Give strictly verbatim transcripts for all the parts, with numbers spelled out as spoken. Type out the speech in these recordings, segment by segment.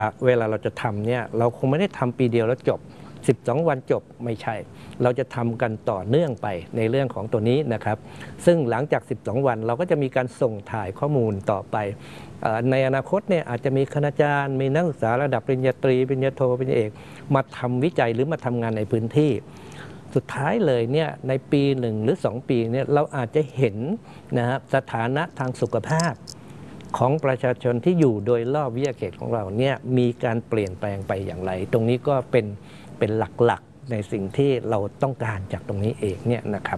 เวลาเราจะทำเนี่ยเราคงไม่ได้ทำปีเดียวแล้วจบสิบสองวันจบไม่ใช่เราจะทำกันต่อเนื่องไปในเรื่องของตัวนี้นะครับซึ่งหลังจากสิบสองวันเราก็จะมีการส่งถ่ายข้อมูลต่อไปในอนาคตเนี่ยอาจจะมีคณาจารย์มีนักศึกษาระดับปริญญาตรีปริญญาโทปริญญาเอกมาทำวิจัยหรือมาทำงานในพื้นที่สุดท้ายเลยเนี่ยในปีหนึ่งหรือสองปีเนี่ยเราอาจจะเห็นนะครับสถานะทางสุขภาพของประชาชนที่อยู่โดยรอบวิทยาเขตของเราเนี่ยมีการเปลี่ยนแปลงไปอย่างไรตรงนี้ก็เป็นเป็นหลักๆในสิ่งที่เราต้องการจากตรงนี้เองเนี่ยนะครับ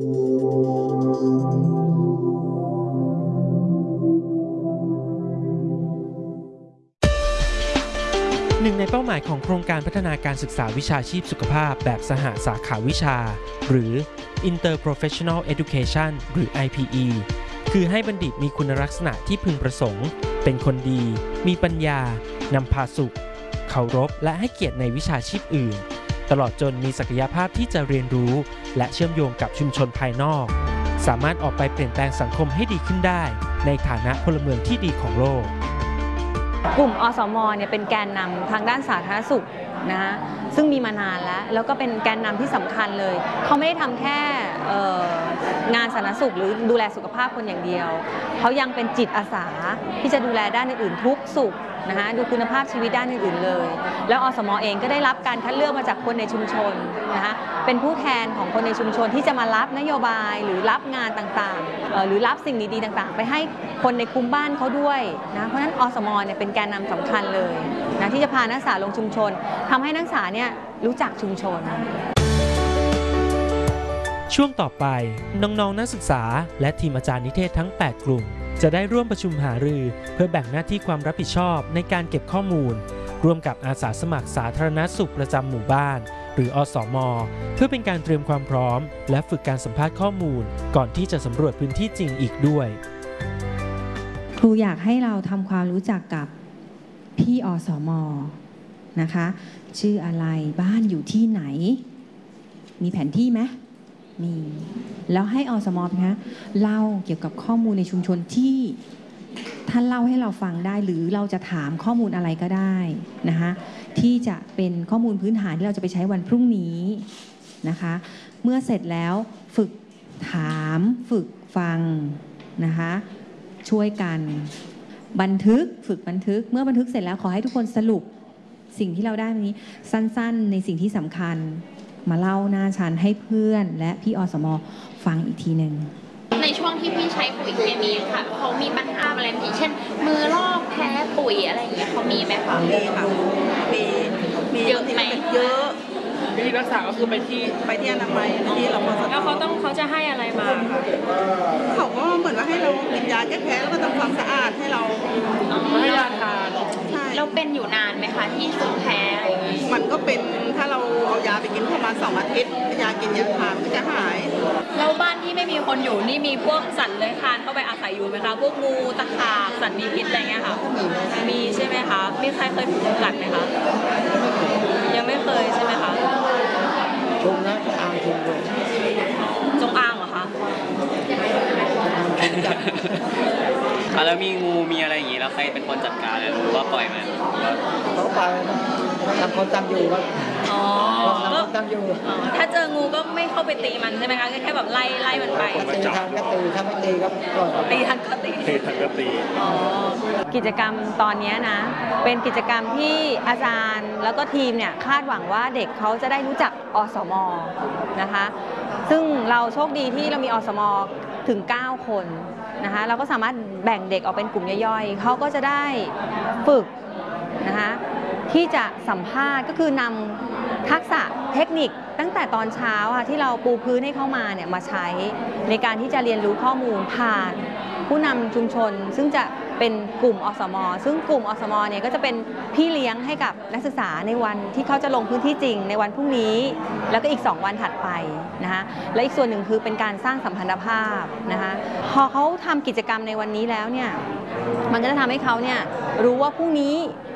หนึ่งในเป้าหมายของโครงการพัฒนาการศึกษาวิชาชีพสุขภาพแบบสหสาขาวิชาหรือ Interprofessional Education หรือ ไอ พี อี คือให้บัณฑิตมีคุณลักษณะที่พึงประสงค์เป็นคนดีมีปัญญานำพาสุขเคารพและให้เกียรติในวิชาชีพอื่นตลอดจนมีศักยภาพที่จะเรียนรู้และเชื่อมโยงกับชุมชนภายนอกสามารถออกไปเปลี่ยนแปลงสังคมให้ดีขึ้นได้ในฐานะพลเมืองที่ดีของโลกกลุ่มอสม.เนี่ยเป็นแกนนำทางด้านสาธารณสุขนะซึ่งมีมานานแล้วแล้วก็เป็นแกนนำที่สำคัญเลยเขาไม่ได้ทำแค่งานสาธารณสุขหรือดูแลสุขภาพคนอย่างเดียวเขายังเป็นจิตอาสาที่จะดูแลด้านอื่นๆทุกสุขนะคะดูคุณภาพชีวิตด้านอื่นๆเลยแล้วอสม.เองก็ได้รับการคัดเลือกมาจากคนในชุมชนนะคะเป็นผู้แทนของคนในชุมชนที่จะมารับนโยบายหรือรับงานต่างๆหรือรับสิ่งดีๆต่างๆไปให้คนในคุ้มบ้านเขาด้วยนะเพราะฉะนั้นอสม.เนี่ยเป็นแกนนำสำคัญเลยนะที่จะพานักศึกษาลงชุมชนทำให้นักศึกษาเนี่ยรู้จักชุมชนช่วงต่อไปน้องๆนักศึกษาและทีมอาจารย์นิเทศทั้งแปดกลุ่มจะได้ร่วมประชุมหารือเพื่อแบ่งหน้าที่ความรับผิดชอบในการเก็บข้อมูลร่วมกับอาสาสมัครสาธารณสุขประจำหมู่บ้านหรืออสม.เพื่อเป็นการเตรียมความพร้อมและฝึกการสัมภาษณ์ข้อมูลก่อนที่จะสำรวจพื้นที่จริงอีกด้วยครูอยากให้เราทำความรู้จักกับพี่อสม.นะคะชื่ออะไรบ้านอยู่ที่ไหนมีแผนที่ไหมมีแล้วให้อสม.นะคะเล่าเกี่ยวกับข้อมูลในชุมชนที่ท่านเล่าให้เราฟังได้หรือเราจะถามข้อมูลอะไรก็ได้นะคะที่จะเป็นข้อมูลพื้นฐานที่เราจะไปใช้วันพรุ่งนี้นะคะเมื่อเสร็จแล้วฝึกถามฝึกฟังนะคะช่วยกันบันทึกฝึกบันทึกเมื่อบันทึกเสร็จแล้วขอให้ทุกคนสรุปสิ่งที่เราได้วันนี้สั้นๆในสิ่งที่สำคัญมาเล่าหน้าชั้นให้เพื่อนและพี่อสม.ฟังอีกทีหนึ่งในช่วงที่พี่ใช้ปุ๋ยเคมีค่ะเขามีปัญหาอะไรอย่างเช่นมือลอกแพ้ปุ๋ยอะไรอย่างเงี้ยเขามีไหมคะมีค่ะมีมีเยอะไหมเยอะวิธีรักษาก็คือไปที่ไปที่อนามัยที่เราพอแล้วเขาต้องเขาจะให้อะไรมาคะเขาก็เหมือนว่าให้เรากินยาแก้แพ้แล้วก็ทำความสะอาดให้เราให้ยาทานใช่เราเป็นอยู่นานไหมคะที่สูแพ้อะไรอย่างงี้มันก็เป็นถ้าเราเอายาไปกินประมาณสองอาทิตย์ยากินยาทานก็จะหายแล้วบ้านที่ไม่มีคนอยู่นี่มีพวกสัตว์เลื้อยคลานเข้าไปอาศัยอยู่ไหมคะพวกงูตะขาบสัตว์มีพิษอะไรเงี้ยค่ะมีใช่ไหมคะมีใครเคยถูกกัดไหมคะยังไม่เคยใช่ไหมคะชงนะจงอางชงเลยจงอางเหรอคะแล้วมีงูมีอะไรอย่างงี้แล้วใครเป็นคนจัดการหรือว่าปล่อยมันเขาไปทำคนจำอยู่ครับอ๋อก็จำอยู่ถ้าเจองูก็ไม่เข้าไปตีมันใช่ไหมคะแค่แบบไล่ไล่มันไปตีทันก็ตีถ้าไม่ตีก็ตีทันก็ตีตีทันก็ตีกิจกรรมตอนนี้นะเป็นกิจกรรมที่อาจารย์แล้วก็ทีมเนี่ยคาดหวังว่าเด็กเขาจะได้รู้จักอสม.นะคะซึ่งเราโชคดีที่เรามีอสม.ถึงเก้าคนนะคะเราก็สามารถแบ่งเด็กออกเป็นกลุ่มย่อยๆเขาก็จะได้ฝึกนะคะที่จะสัมภาษณ์ก็คือนำทักษะเทคนิคตั้งแต่ตอนเช้าค่ะที่เราปูพื้นให้เข้ามาเนี่ยมาใช้ในการที่จะเรียนรู้ข้อมูลผ่านผู้นำชุมชนซึ่งจะเป็นกลุ่มอสม.ซึ่งกลุ่มอสม.เนี่ยก็จะเป็นพี่เลี้ยงให้กับนักศึกษาในวันที่เขาจะลงพื้นที่จริงในวันพรุ่งนี้แล้วก็อีกสองวันถัดไปนะคะและอีกส่วนหนึ่งคือเป็นการสร้างสัมพันธภาพนะคะพอเขาทำกิจกรรมในวันนี้แล้วเนี่ยมันก็จะทำให้เขาเนี่ยรู้ว่าพรุ่งนี้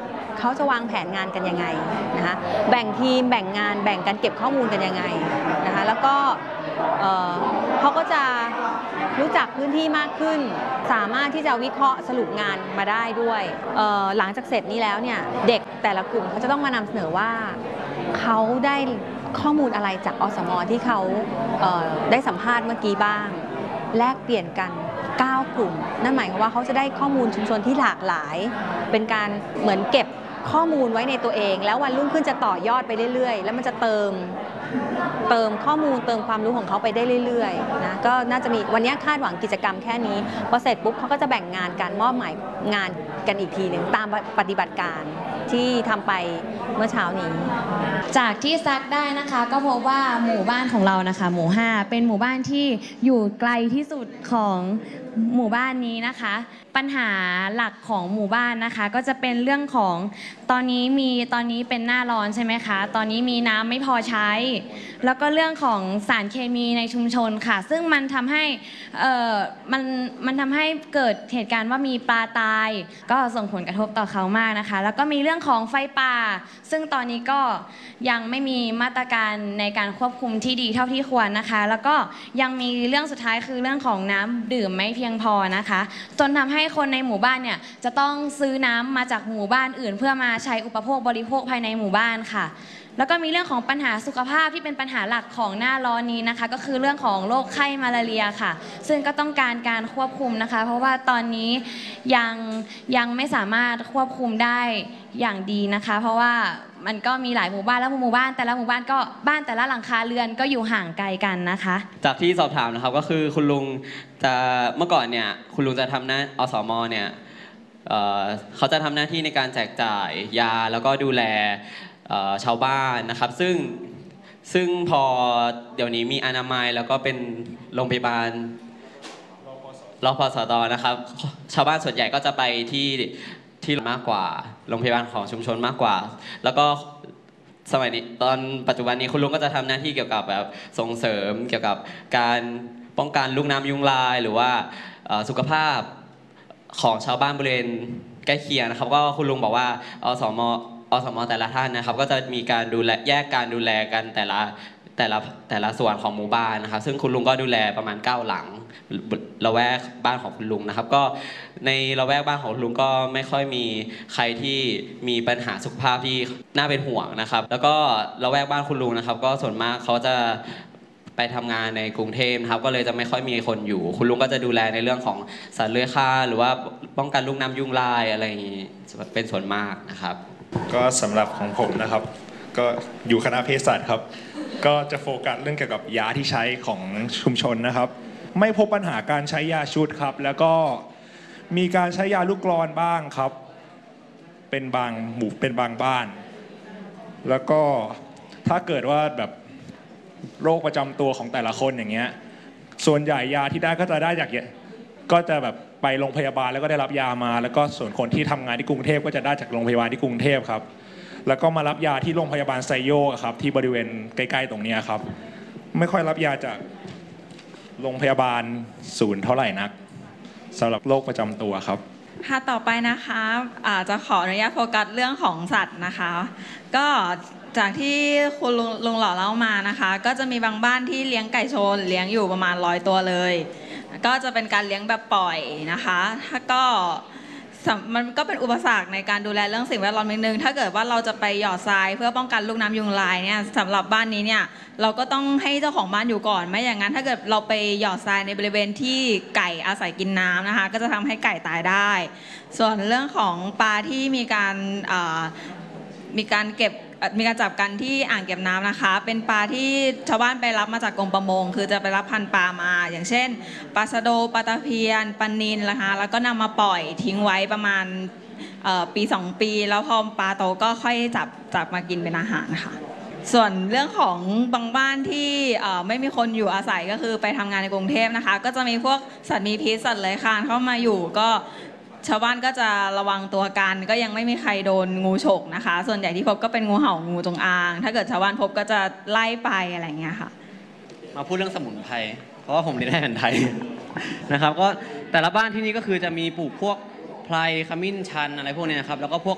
เขาจะวางแผนงานกันยังไงนะคะแบ่งทีมแบ่งงานแบ่งการเก็บข้อมูลกันยังไงนะคะแล้วก็เอ่อเขาก็จะรู้จักพื้นที่มากขึ้นสามารถที่จะวิเคราะห์สรุปงานมาได้ด้วยเอ่อหลังจากเสร็จนี้แล้วเนี่ยเด็กแต่ละกลุ่มเขาจะต้องมานำเสนอว่าเขาได้ข้อมูลอะไรจากอสม.ที่เขาเอ่อได้สัมภาษณ์เมื่อกี้บ้างแลกเปลี่ยนกันเก้ากลุ่มนั่นหมายความว่าเขาจะได้ข้อมูลชุมชนที่หลากหลายเป็นการเหมือนเก็บข้อมูลไว้ในตัวเองแล้ววันรุ่งขึ้นจะต่อยอดไปเรื่อยๆแล้วมันจะเติมเติมข้อมูลเติมความรู้ของเขาไปได้เรื่อยๆนะก็น่าจะมีวันนี้คาดหวังกิจกรรมแค่นี้พอเสร็จปุ๊บเขาก็จะแบ่งงานการมอบหมายงานกันอีกทีหนึ่งตามปฏิบัติการที่ทำไปเมื่อเช้านี้จากที่ซักได้นะคะก็พบว่าหมู่บ้านของเรานะคะหมู่ห้าเป็นหมู่บ้านที่อยู่ไกลที่สุดของหมู่บ้านนี้นะคะปัญหาหลักของหมู่บ้านนะคะก็จะเป็นเรื่องของตอนนี้มีตอนนี้เป็นหน้าร้อนใช่ไหมคะตอนนี้มีน้ำไม่พอใช้แล้วก็เรื่องของสารเคมีในชุมชนค่ะซึ่งมันทำให้เอ่อมันมันทำให้เกิดเหตุการณ์ว่ามีปลาตายก็ส่งผลกระทบต่อเขามากนะคะแล้วก็มีเรื่องของไฟป่าซึ่งตอนนี้ก็ยังไม่มีมาตรการในการควบคุมที่ดีเท่าที่ควรนะคะแล้วก็ยังมีเรื่องสุดท้ายคือเรื่องของน้ำดื่มไม่เพียงพอนะคะจนทำให้คนในหมู่บ้านเนี่ยจะต้องซื้อน้ำมาจากหมู่บ้านอื่นเพื่อมาใช้อุปโภคบริโภคภายในหมู่บ้านค่ะแล้วก็มีเรื่องของปัญหาสุขภาพที่เป็นปัญหาหลักของหน้าร้อนนี้นะคะก็คือเรื่องของโรคไข้มาลาเรียค่ะซึ่งก็ต้องการการควบคุมนะคะเพราะว่าตอนนี้ยังยังไม่สามารถควบคุมได้อย่างดีนะคะเพราะว่ามันก็มีหลายหมู่บ้านแล้วหมู่บ้านแต่ละหมู่บ้านก็บ้านแต่ละหลังคาเรือนก็อยู่ห่างไกลกันนะคะจากที่สอบถามนะครับก็คือคุณลุงจะเมื่อก่อนเนี่ยคุณลุงจะทำหน้าอสม.เนี่ย เอ่อเขาจะทำหน้าที่ในการแจกจ่ายยาแล้วก็ดูแลชาวบ้านนะครับซึ่งซึ่งพอเดี๋ยวนี้มีอนามัยแล้วก็เป็นโรงพยาบาลรพสตนะครับชาวบ้านส่วนใหญ่ก็จะไปที่ที่มากกว่าโรงพยาบาลของชุมชนมากกว่าแล้วก็สมัยนี้ตอนปัจจุบันนี้คุณลุงก็จะทำหน้าที่เกี่ยวกับแบบส่งเสริมเกี่ยวกับการป้องกันลูกน้ำยุงลายหรือว่าสุขภาพของชาวบ้านบริเวณใกล้เคียงนะครับก็คุณลุงบอกว่าอสมอสมแต่ละท่านนะครับก็จะมีการดูแลแยกการดูแลกันแต่ละแต่ละแต่ละส่วนของหมู่บ้านนะครับซึ่งคุณลุงก็ดูแลประมาณเก้าหลังละแวกบ้านของคุณลุงนะครับก็ในละแวกบ้านของคุณลุงก็ไม่ค่อยมีใครที่มีปัญหาสุขภาพที่น่าเป็นห่วงนะครับแล้วก็ละแวกบ้านคุณลุงนะครับก็ส่วนมากเขาจะไปทำงานในกรุงเทพนะครับก็เลยจะไม่ค่อยมีคนอยู่คุณลุงก็จะดูแลในเรื่องของสัตว์เลื้อยคลานหรือว่าป้องกันลูกน้ำยุงลายอะไรอย่างนี้เป็นส่วนมากนะครับก็สำหรับของผมนะครับก็อยู่คณะเภสัชครับก็จะโฟกัสเรื่องเกี่ยวกับยาที่ใช้ของชุมชนนะครับไม่พบปัญหาการใช้ยาชุดครับแล้วก็มีการใช้ยาลูกกลอนบ้างครับเป็นบางหมู่เป็นบางบ้านแล้วก็ถ้าเกิดว่าแบบโรคประจำตัวของแต่ละคนอย่างเงี้ยส่วนใหญ่ยาที่ได้ก็จะได้จากก็จะแบบไปโรงพยาบาลแล้วก็ได้รับยามาแล้วก็ส่วนคนที่ทำงานที่กรุงเทพก็จะได้จากโรงพยาบาลที่กรุงเทพครับแล้วก็มารับยาที่โรงพยาบาลไซโยกครับที่บริเวณใกล้ๆตรงนี้ครับไม่ค่อยรับยาจากโรงพยาบาลศูนย์เท่าไหร่นักสำหรับโรคประจำตัวครับค่ะต่อไปนะคะอาจจะขออนุญาตโฟกัสเรื่องของสัตว์นะคะก็จากที่คุณลุงลุงหล่อเล่ามานะคะก็จะมีบางบ้านที่เลี้ยงไก่ชนเลี้ยงอยู่ประมาณร้อยตัวเลยก็จะเป็นการเลี้ยงแบบปล่อยนะคะถ้าก็มันก็เป็นอุปสรรคในการดูแลเรื่องสิ่งแวดล้อมนิดนึงถ้าเกิดว่าเราจะไปหยอดทรายเพื่อป้องกันลูกน้ำยุงลายเนี่ยสำหรับบ้านนี้เนี่ยเราก็ต้องให้เจ้าของบ้านอยู่ก่อนไม่อย่างนั้นถ้าเกิดเราไปหยอดทรายในบริเวณที่ไก่อาศัยกินน้ำนะคะก็จะทำให้ไก่ตายได้ส่วนเรื่องของปลาที่มีการมีการเก็บมีการจับกันที่อ่างเก็บน้ำนะคะเป็นปลาที่ชาวบ้านไปรับมาจากกรมประมงคือจะไปรับพันธุ์ปลามาอย่างเช่นปลาสะโดปลาตะเพียนปลานิลนะคะแล้วก็นำมาปล่อยทิ้งไว้ประมาณปีสองปีแล้วพอปลาโตก็ค่อยจับจับมากินเป็นอาหารนะคะส่วนเรื่องของบางบ้านที่ไม่มีคนอยู่อาศัยก็คือไปทำงานในกรุงเทพนะคะก็จะมีพวกสัตว์มีพิษสัตว์เลื้อยคลานเข้ามาอยู่ก็ชาวบ้านก็จะระวังตัวกันก็ยังไม่มีใครโดนงูฉกนะคะส่วนใหญ่ที่พบก็เป็นงูเห่างูจงอางถ้าเกิดชาวบ้านพบก็จะไล่ไปอะไรเงี้ยค่ะมาพูดเรื่องสมุนไพรเพราะว่าผมเรียนแพทย์ไทยนะครับก็แต่ละบ้านที่นี่ก็คือจะมีปลูกพวกไพรขมิ้นชันอะไรพวกนี้นะครับแล้วก็พวก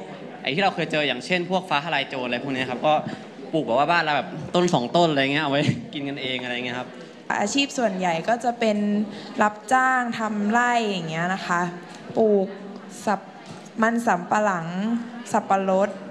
ไอ้ที่เราเคยเจออย่างเช่นพวกฟ้าทลายโจรอะไรพวกนี้ครับก็ปลูกแบบว่าบ้านเราแบบต้นสองต้นอะไรเงี้ยเอาไว้กินกันเองอะไรเงี้ยครับอาชีพส่วนใหญ่ก็จะเป็นรับจ้างทำไร่อย่างเงี้ยนะคะปลูกสับมันสำปะหลังสับปะรด